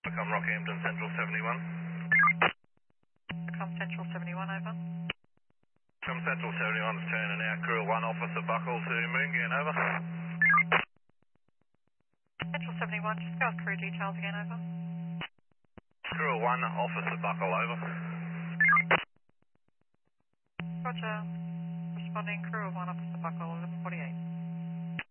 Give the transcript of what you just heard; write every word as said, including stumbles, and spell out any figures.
Come Rockhampton Central seventy-one. Come Central seventy-one, over. Come Central seventy-one is turning out. Crew one, Officer Buckle to Moongan, over. Central seventy-one, just go with crew details again, over. Crew one, Officer Buckle, over. Roger. Responding crew of one, Officer Buckle, eleven forty-eight.